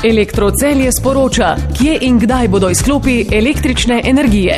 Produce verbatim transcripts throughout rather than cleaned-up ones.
Elektrocelje sporoča, kje in kdaj bodo izklopi električne energije.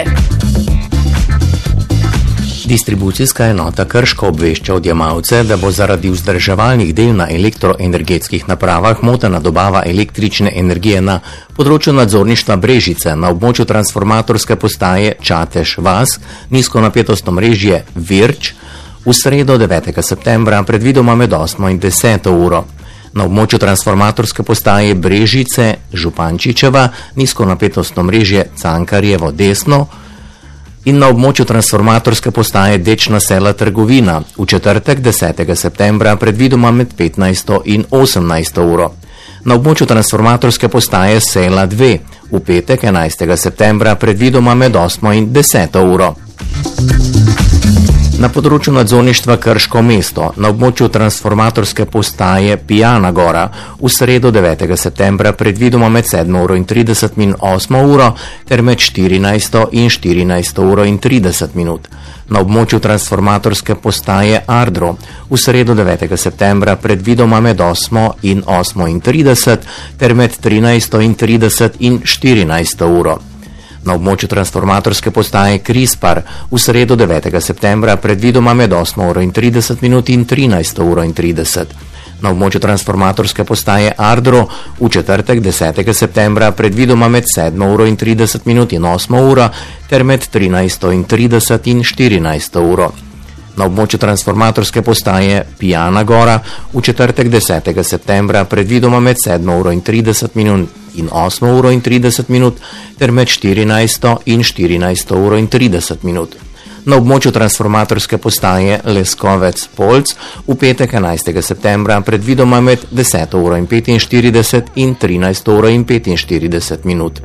Distribucijska enota Krško obvešča odjemalce, da bo zaradi vzdrževalnih del na elektroenergetskih napravah motena dobava električne energije na področju nadzorništva Brežice, na območju transformatorske postaje Čatež vas, nizkonapetostno omrežje Virč, v sredo devetega septembra predvidoma med osmo in deseto uro. Na območju transformatorske postaje Brežice Župančičeva, nizkonapetostno omrežje Cankarjevo desno, in na območju transformatorske postaje Dečna sela Trgovina v četrtek desetega septembra predvidoma med petnajsto in osemnajsto uro. Na območju transformatorske postaje Sela dve v petek enajstega septembra predvidoma med osmo in deseto uro. Na področju nadzorništva Krško mesto, na območju transformatorske postaje Pijana Gora, v sredo devetega septembra predvidoma med sedmo uro in trideset in osmo uro, ter med štirinajsto in štirinajsto uro in trideset minut. Na območju transformatorske postaje Ardro, v sredo devetega septembra predvidoma med osmo in osmo in trideset, ter med trinajsto in trideset in štirinajsto uro. Na območju transformatorske postaje Krispar v sredo devetega septembra predvidoma med osmo uro in trideset minut in trinajsto uro in trideset. Na območju transformatorske postaje Ardro v četrtek desetega septembra predvidoma med sedmo uro in trideset minut in osmo uro ter med trinajsto in trideset in štirinajsto uro. Na območju transformatorske postaje Pijana Gora v četrtek desetega septembra predvidoma med sedmo uro in trideset minut in osmo uro in trideset minut ter med štirinajsto in štirinajsto uro in trideset minut. Na območju transformatorske postaje Leskovec Polc v petek enajstega septembra predvidoma med deseto uro in petinštirideset in trinajsto uro in petinštirideset minut.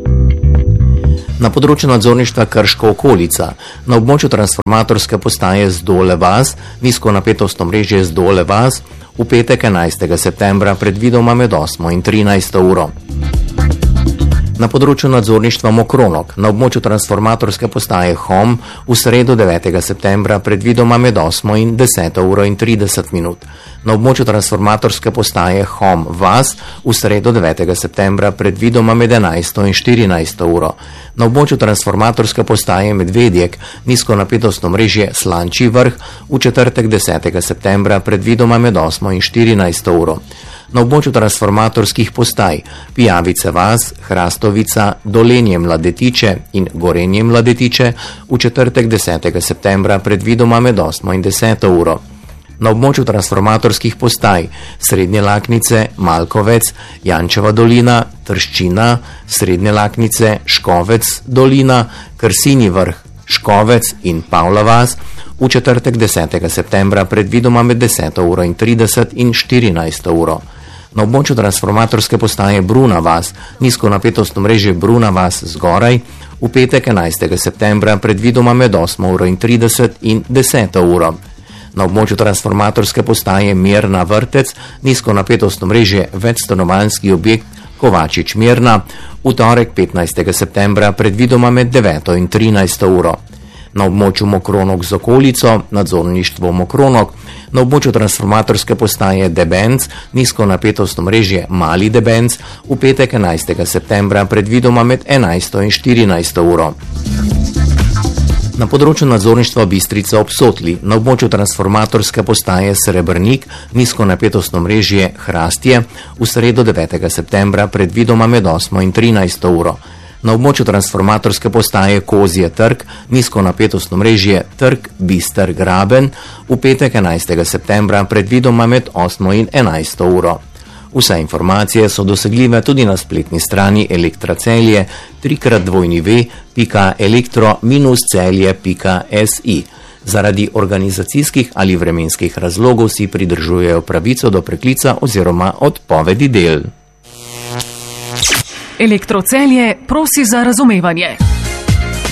Na področju nadzorništva Krško okolica, na območju transformatorske postaje Zdole vas, nizkonapetostno omrežje Zdole vas, v petek enajstega septembra predvidoma med osmo in trinajsto uro. Na področju nadzorništva Mokronog, na območju transformatorske postaje Hom, v sredo devetega septembra predvidoma med osmo in deseto uro in trideset minut. Na območju transformatorske postaje Hom vas, v sredo devetega septembra predvidoma med enajsto in štirinajsto uro. Na območju transformatorske postaje Medvedjek, nizkonapetostno omrežje Slančji vrh, v četrtek desetega septembra predvidoma med osmo in štirinajsto uro. Na območju transformatorskih postaj Pijavice vas, Hrastovica, Dolenje Mladetiče in Gorenje Mladetiče v četrtek desetega septembra predvidoma med osmo in deseto uro. Na območju transformatorskih postaj Srednje Laknice, Malkovec, Jančeva dolina, Trščina, Srednje Laknice, Škovec dolina, Krsinji vrh, Škovec in Pavla vas v četrtek desetega septembra predvidoma med deseto uro in trideset in štirinajsto uro. Na območju transformatorske postaje Bruna vas, nizkonapetostno omrežje Bruna vas zgoraj, v petek enajstega septembra predvidoma med osmo uro in trideset in deseto uro. Na območju transformatorske postaje Mirna vrtec, nizkonapetostno omrežje večstanovanjski objekt Kovačič Mirna, v torek petnajstega septembra predvidoma med deveto in trinajsto uro. Na območju Mokronog z okolico, nadzorništvo Mokronog, na območju transformatorske postaje Debenc, nizkonapetostno omrežje Mali Debenc, v petek enajstega septembra predvidoma med enajsto in štirinajsto uro. Na področju nadzorništva Bistrica ob Sotli, na območju transformatorske postaje Srebrnik, nizkonapetostno omrežje Hrastje, v sredo devetega septembra predvidoma med osmo in trinajsto uro. Na območju transformatorske postaje Kozje trg, nizkonapetostno omrežje Trg Bister Graben, v petek enajstega septembra predvidoma med osmo in enajsto uro. Vse informacije so dosegljive tudi na spletni strani Elektrocelje tri krat dvojni ve pika elektro minus celje pika si. Zaradi organizacijskih ali vremenskih razlogov si pridržujejo pravico do preklica oziroma odpovedi del. Elektrocelje prosi za razumevanje.